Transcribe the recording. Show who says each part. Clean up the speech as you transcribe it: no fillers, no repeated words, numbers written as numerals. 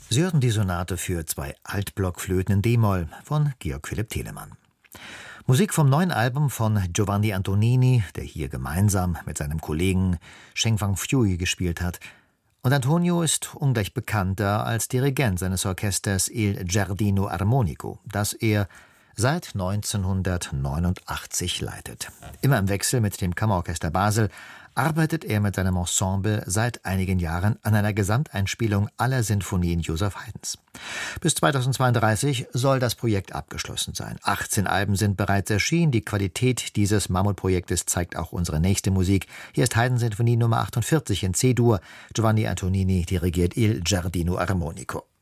Speaker 1: Sie hörten die Sonate für 2 Altblockflöten in d-Moll von Georg Philipp Telemann. Musik vom neuen Album von Giovanni Antonini, der hier gemeinsam mit seinem Kollegen Sheng Wang Fui gespielt hat. Und Antonio ist ungleich bekannter als Dirigent seines Orchesters Il Giardino Armonico, das er seit 1989 leitet. Immer im Wechsel mit dem Kammerorchester Basel arbeitet er mit seinem Ensemble seit einigen Jahren an einer Gesamteinspielung aller Sinfonien Joseph Haydns. Bis 2032 soll das Projekt abgeschlossen sein. 18 Alben sind bereits erschienen. Die Qualität dieses Mammutprojektes zeigt auch unsere nächste Musik. Hier ist Haydn-Sinfonie Nummer 48 in C-Dur. Giovanni Antonini dirigiert Il Giardino Armonico.